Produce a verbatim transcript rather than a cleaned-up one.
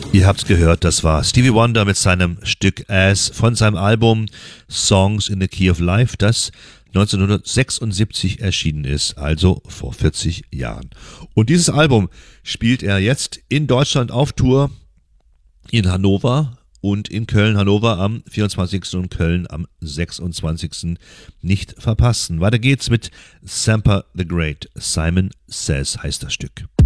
Ihr habt's gehört, das war Stevie Wonder mit seinem Stück As von seinem Album Songs in the Key of Life, das neunzehnhundertsechsundsiebzig erschienen ist, also vor vierzig Jahren. Und dieses Album spielt er jetzt in Deutschland auf Tour, in Hannover und in Köln. Hannover am vierundzwanzigsten und Köln am sechsundzwanzigsten Nicht verpassen. Weiter geht's mit Sampa the Great. Simon Says heißt das Stück.